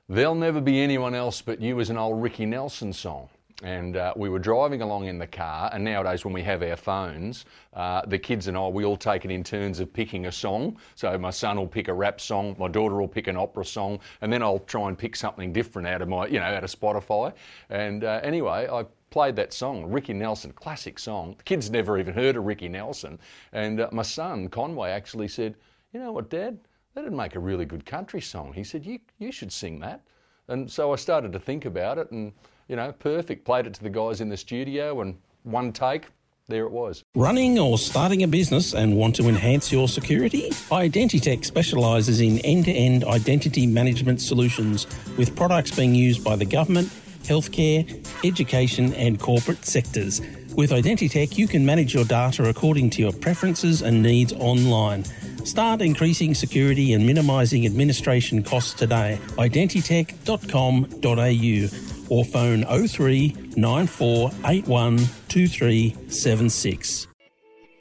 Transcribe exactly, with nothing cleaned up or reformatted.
There'll Never Be Anyone Else But You is an old Ricky Nelson song. And uh, we were driving along in the car, and nowadays when we have our phones, uh, the kids and I, we all take it in turns of picking a song. So my son will pick a rap song, my daughter will pick an opera song, and then I'll try and pick something different out of my, you know, out of Spotify. And uh, anyway, I played that song, Ricky Nelson, classic song. The kids never even heard of Ricky Nelson. And uh, my son, Conway, actually said, "You know what, Dad? That'd make a really good country song." He said, you, you should sing that. And so I started to think about it, and you know, perfect. Played it to the guys in the studio, and one take, there it was. Running or starting a business and want to enhance your security? Identitech specialises in end-to-end identity management solutions with products being used by the government, healthcare, education and corporate sectors. With Identitech, you can manage your data according to your preferences and needs online. Start increasing security and minimising administration costs today. identitech dot com dot a u or phone oh three nine four eight one two three seven six.